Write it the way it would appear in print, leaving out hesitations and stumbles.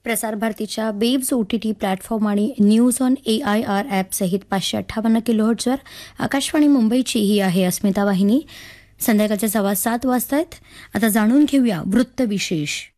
प्रसार भारतीच्या babes OTT platform आणि न्यूज ऑन AIR ॲप सहित 558 किलोहर्ट्जवर आकाशवाणी मुंबईची ही आहे अस्मिता वाहिनी. संध्याकाळचे 7:15 वाजतायत. आता जाणून घेऊया वृत्तविशेष.